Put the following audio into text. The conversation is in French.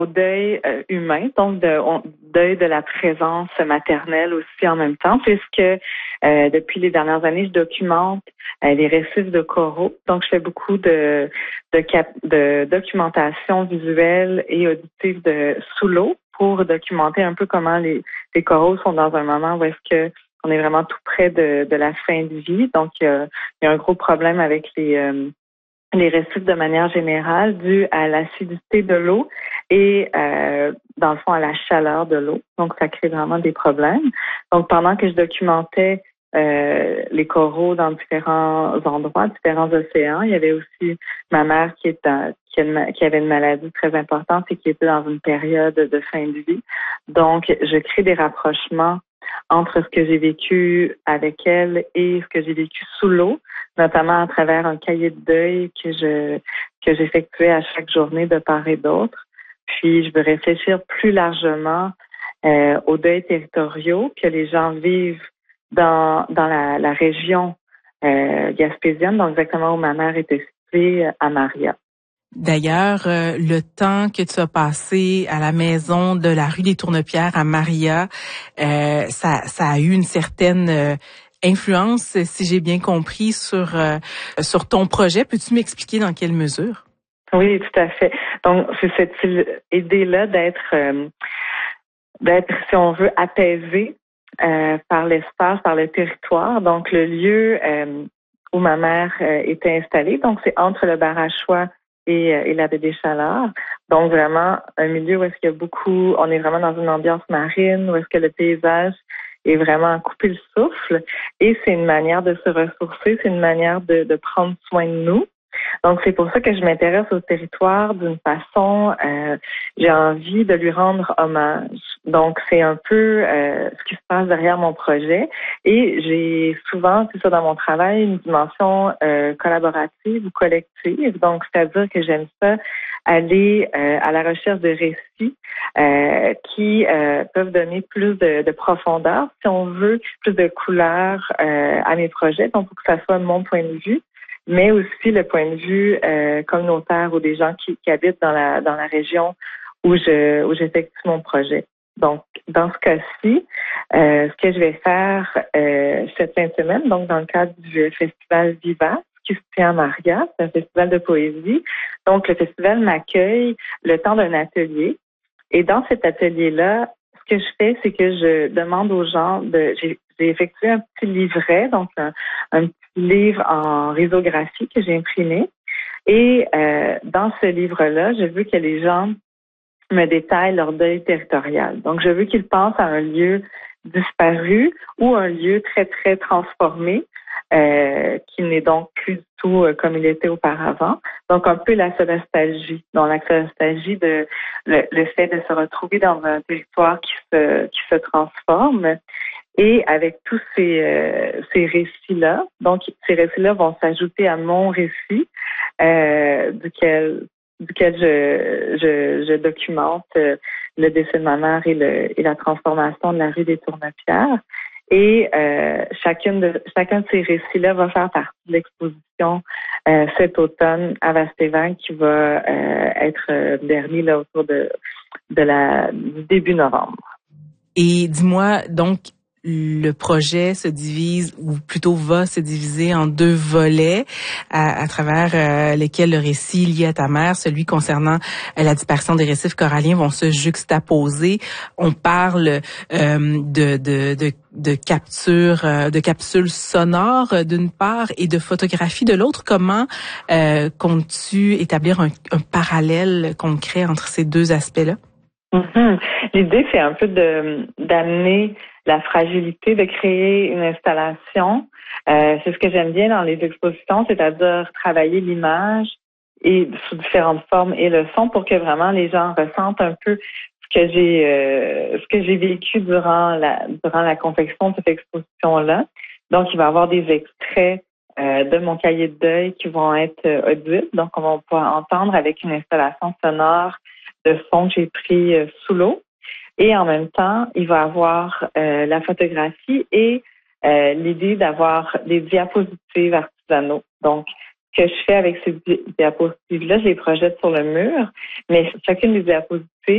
au deuil humain, donc deuil de la présence maternelle aussi en même temps, puisque depuis les dernières années, je documente les récifs de coraux. Donc, je fais beaucoup de documentation visuelle et auditive sous l'eau pour documenter un peu comment les coraux sont dans un moment où est-ce que on est vraiment tout près de la fin de vie. Donc, il y a un gros problème avec les récifs de manière générale dû à l'acidité de l'eau et dans le fond à la chaleur de l'eau. Donc, ça crée vraiment des problèmes. Donc, pendant que je documentais les coraux dans différents endroits, différents océans, il y avait aussi ma mère qui avait une maladie très importante et qui était dans une période de fin de vie. Donc, je crée des rapprochements entre ce que j'ai vécu avec elle et ce que j'ai vécu sous l'eau, notamment à travers un cahier de deuil que j'effectuais à chaque journée de part et d'autre. Puis, je veux réfléchir plus largement aux deuils territoriaux que les gens vivent dans la région gaspésienne, donc exactement où ma mère était située, à Maria. D'ailleurs, le temps que tu as passé à la maison de la rue des Tournepierres à Maria, ça a eu une certaine influence, si j'ai bien compris, sur ton projet. Peux-tu m'expliquer dans quelle mesure? Oui, tout à fait. Donc, c'est cette idée-là d'être, si on veut, apaisé par l'espace, par le territoire. Donc, le lieu où ma mère était installée, donc c'est entre le bar à choix et la baie des Chaleurs. Donc, vraiment, un milieu où est-ce qu'il y a beaucoup, on est vraiment dans une ambiance marine, où est-ce que le paysage est vraiment coupé le souffle. Et c'est une manière de se ressourcer, c'est une manière de prendre soin de nous. Donc, c'est pour ça que je m'intéresse au territoire d'une façon, j'ai envie de lui rendre hommage. Donc, c'est un peu ce qui se passe derrière mon projet. Et j'ai souvent, c'est ça dans mon travail, une dimension collaborative ou collective. Donc, c'est-à-dire que j'aime ça aller à la recherche de récits qui peuvent donner plus de profondeur, si on veut, plus de couleur à mes projets. Donc, pour que ça soit mon point de vue, mais aussi le point de vue communautaire ou des gens qui habitent dans la région où j'effectue mon projet. Donc, dans ce cas-ci, ce que je vais faire cette fin de semaine, donc dans le cadre du festival Vivace, qui se tient à Maria, c'est un festival de poésie. Donc, le festival m'accueille le temps d'un atelier. Et dans cet atelier-là, ce que je fais, c'est que je demande aux gens j'ai effectué un petit livret, donc un petit livre en risographie que j'ai imprimé. Et dans ce livre-là, je veux que les gens me détaillent leur deuil territorial. Donc, je veux qu'ils pensent à un lieu disparu ou un lieu très, très transformé qui n'est donc plus du tout comme il était auparavant. Donc, un peu la nostalgie. Donc, la nostalgie de le fait de se retrouver dans un territoire qui se transforme. Et avec tous ces récits-là, donc ces récits-là vont s'ajouter à mon récit duquel je documente le décès de ma mère et la transformation de la rue des Tournepierres. Et chacun de ces récits-là va faire partie de l'exposition cet automne à Vastévague qui va être dernier là autour du début novembre. Et dis-moi donc, le projet se divise, ou plutôt va se diviser en deux volets à travers lesquels le récit lié à ta mère, celui concernant la dispersion des récifs coralliens, vont se juxtaposer. On parle de capsules sonores d'une part et de photographies de l'autre. Comment comptes-tu établir un parallèle concret entre ces deux aspects-là? Mm-hmm. L'idée, c'est un peu d'amener la fragilité, de créer une installation. C'est ce que j'aime bien dans les expositions, c'est-à-dire travailler l'image et sous différentes formes et le son pour que vraiment les gens ressentent un peu ce que j'ai vécu durant la confection de cette exposition-là. Donc, il va y avoir des extraits de mon cahier de deuil qui vont être audibles. Donc, on va pouvoir entendre avec une installation sonore de son que j'ai pris sous l'eau. Et en même temps, il va avoir la photographie et l'idée d'avoir des diapositives artisanaux. Donc, ce que je fais avec ces diapositives-là, je les projette sur le mur, mais chacune des diapositives